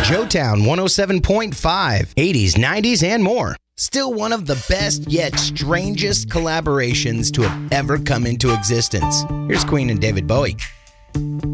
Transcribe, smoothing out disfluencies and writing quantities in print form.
Joetown 107.5, 80s, 90s, and more. Still one of the best yet strangest collaborations to have ever come into existence. Here's Queen and David Bowie.